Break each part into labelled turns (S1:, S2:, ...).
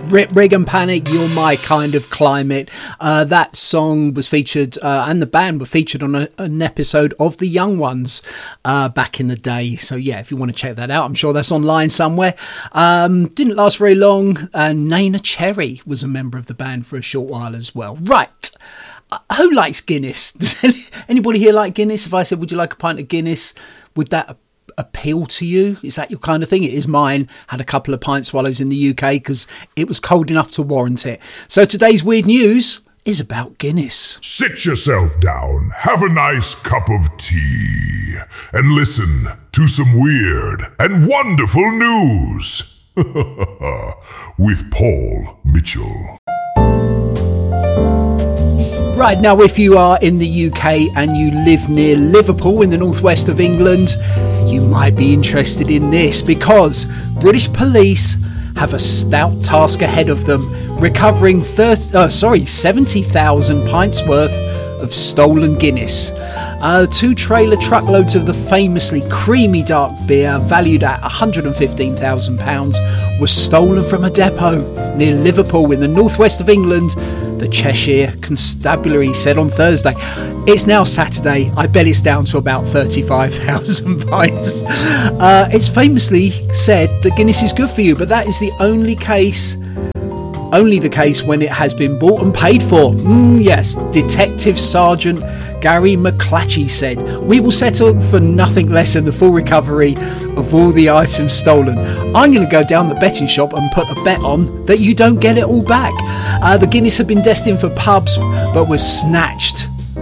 S1: Rip Rig and Panic, You're My Kind of Climate. That song was featured, and the band were featured on an episode of The Young Ones back in the day. So yeah, if you want to check that out, I'm sure that's online somewhere. Didn't last very long. Neneh Cherry was a member of the band for a short while as well. Right. Who likes Guinness? Does anybody here like Guinness? If I said, would you like a pint of Guinness, would that appeal to you? Is that your kind of thing? It is mine. Had a couple of pints while I was in the UK because it was cold enough to warrant it. So today's weird news is about Guinness.
S2: Sit yourself down, have a nice cup of tea, and listen to some weird and wonderful news with Paul Mitchell.
S1: Right, now if you are in the UK and you live near Liverpool in the northwest of England, you might be interested in this because British police have a stout task ahead of them, recovering 70,000 pints worth of stolen Guinness. 2 trailer truckloads of the famously creamy dark beer, valued at £115,000, was stolen from a depot near Liverpool in the northwest of England, the Cheshire Constabulary said on Thursday. It's now Saturday. I bet it's down to about 35,000 pints. It's famously said that Guinness is good for you, but that is the only the case when it has been bought and paid for. Yes, Detective Sergeant Gary McClatchy said, we will settle for nothing less than the full recovery of all the items stolen. I'm going to go down the betting shop and put a bet on that you don't get it all back. The Guinness had been destined for pubs but was snatched.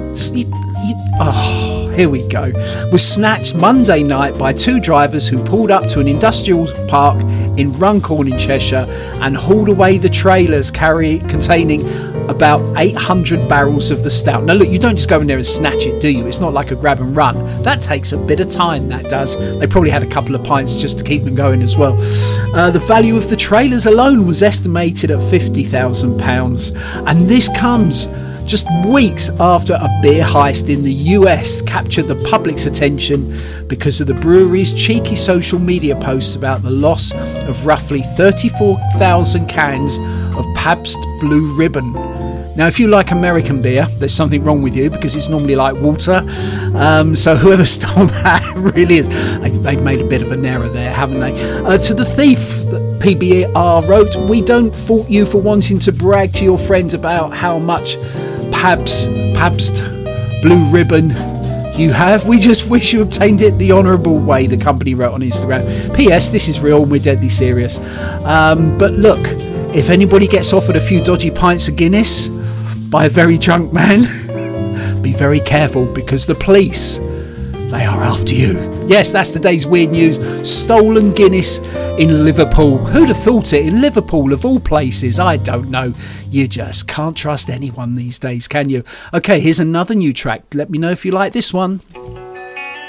S1: Here we go. Was snatched Monday night by 2 drivers who pulled up to an industrial park in Runcorn in Cheshire and hauled away the trailers containing about 800 barrels of the stout. Now look, you don't just go in there and snatch it, do you? It's not like a grab and run. That takes a bit of time, that does. They probably had a couple of pints just to keep them going as well. The value of the trailers alone was estimated at £50,000, and this comes just weeks after a beer heist in the US captured the public's attention because of the brewery's cheeky social media posts about the loss of roughly 34,000 cans of Pabst Blue Ribbon. Now, if you like American beer, there's something wrong with you because it's normally like water. So whoever stole that really is. They've made a bit of an error there, haven't they? To the thief, PBR wrote, we don't fault you for wanting to brag to your friends about how much Pabst Blue Ribbon you have. We just wish you obtained it the honourable way, the company wrote on Instagram. P.S. This is real and we're deadly serious. But look, if anybody gets offered a few dodgy pints of Guinness by a very drunk man, be very careful because the police, they are after you. Yes, that's today's weird news. Stolen Guinness in Liverpool. Who'd have thought it? In Liverpool, of all places? I don't know. You just can't trust anyone these days, can you? Okay, here's another new track. Let me know if you like this one.